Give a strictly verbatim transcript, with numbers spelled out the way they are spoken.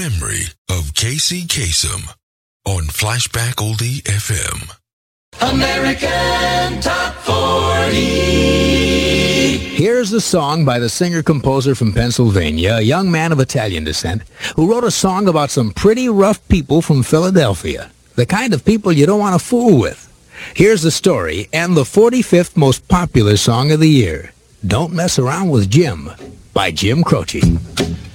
memory of Casey Kasem on Flashback Oldie F M. American Top forty. Here's a song by the singer-composer from Pennsylvania, a young man of Italian descent, who wrote a song about some pretty rough people from Philadelphia, the kind of people you don't want to fool with. Here's the story and the forty-fifth most popular song of the year, Don't Mess Around with Jim, by Jim Croce.